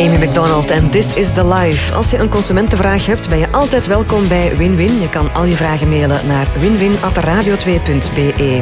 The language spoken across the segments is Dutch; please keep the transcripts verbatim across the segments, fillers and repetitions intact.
Amy Macdonald en This is the Life. Als je een consumentenvraag hebt, ben je altijd welkom bij Win-Win. Je kan al je vragen mailen naar win win at radio twee punt b e.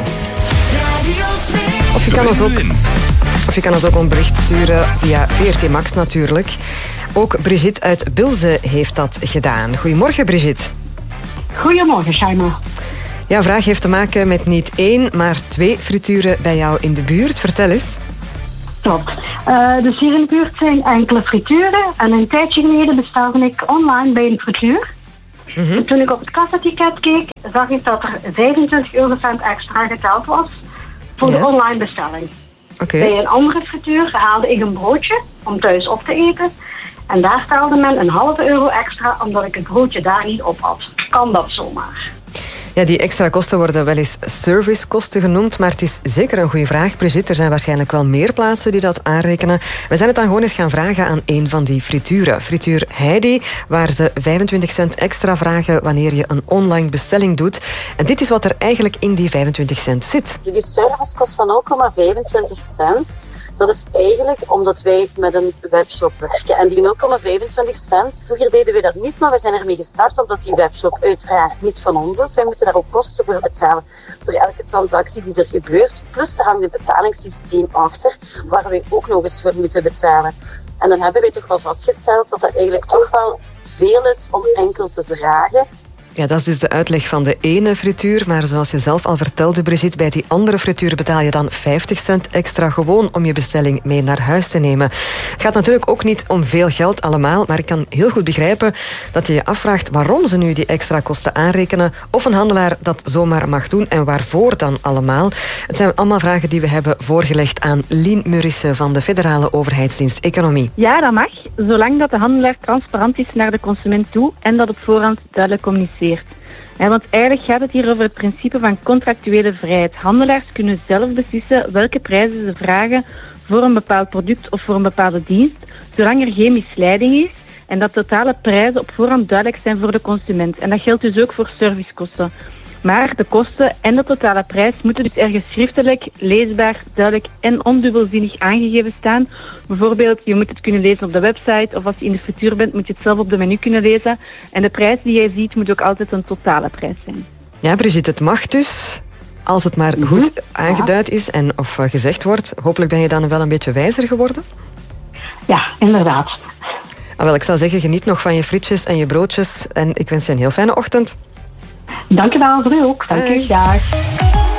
Of je kan ons ook, of je kan ons ook een bericht sturen via V R T Max natuurlijk. Ook Brigitte uit Bilze heeft dat gedaan. Goedemorgen, Brigitte. Goedemorgen, Shaima. Jouw vraag heeft te maken met niet één, maar twee frituren bij jou in de buurt. Vertel eens. Klopt. Uh, dus hier in de buurt zijn enkele frituren. En een tijdje geleden bestelde ik online bij een frituur. Mm-hmm. En toen ik op het kassaticket keek, zag ik dat er vijfentwintig eurocent extra geteld was voor ja. de online bestelling. Okay. Bij een andere frituur haalde ik een broodje om thuis op te eten. En daar telde men een halve euro extra omdat ik het broodje daar niet op had. Kan dat zomaar? Ja, die extra kosten worden wel eens servicekosten genoemd, maar het is zeker een goede vraag, Brigitte. Er zijn waarschijnlijk wel meer plaatsen die dat aanrekenen. We zijn het dan gewoon eens gaan vragen aan een van die frituren. Frituur Heidi, waar ze vijfentwintig cent extra vragen wanneer je een online bestelling doet. En dit is wat er eigenlijk in die vijfentwintig cent zit. Die servicekost van nul komma vijfentwintig cent, dat is eigenlijk omdat wij met een webshop werken. En die nul komma vijfentwintig cent, vroeger deden we dat niet, maar we zijn ermee gestart omdat die webshop uiteraard niet van ons is. Wij moeten daar ook kosten voor betalen voor elke transactie die er gebeurt. Plus er hangt een betalingssysteem achter, waar wij ook nog eens voor moeten betalen. En dan hebben wij toch wel vastgesteld dat dat eigenlijk toch wel veel is om enkel te dragen. Ja, dat is dus de uitleg van de ene frituur. Maar zoals je zelf al vertelde, Brigitte, bij die andere frituur betaal je dan vijftig cent extra gewoon om je bestelling mee naar huis te nemen. Het gaat natuurlijk ook niet om veel geld allemaal, maar ik kan heel goed begrijpen dat je je afvraagt waarom ze nu die extra kosten aanrekenen, of een handelaar dat zomaar mag doen en waarvoor dan allemaal. Het zijn allemaal vragen die we hebben voorgelegd aan Lien Murissen van de Federale Overheidsdienst Economie. Ja, dat mag, zolang dat de handelaar transparant is naar de consument toe en dat op voorhand duidelijk communiceert. Ja, want eigenlijk gaat het hier over het principe van contractuele vrijheid. Handelaars kunnen zelf beslissen welke prijzen ze vragen voor een bepaald product of voor een bepaalde dienst, zolang er geen misleiding is en dat totale prijzen op voorhand duidelijk zijn voor de consument. En dat geldt dus ook voor servicekosten. Maar de kosten en de totale prijs moeten dus ergens schriftelijk, leesbaar, duidelijk en ondubbelzinnig aangegeven staan. Bijvoorbeeld, je moet het kunnen lezen op de website, of als je in de frituur bent, moet je het zelf op de menu kunnen lezen. En de prijs die jij ziet, moet ook altijd een totale prijs zijn. Ja, Brigitte, het mag dus, als het maar goed aangeduid is en of gezegd wordt. Hopelijk ben je dan wel een beetje wijzer geworden? Ja, inderdaad. Ah, wel, ik zou zeggen, geniet nog van je frietjes en je broodjes. En ik wens je een heel fijne ochtend. Dank je wel, voor u ook. Dank u. Dag.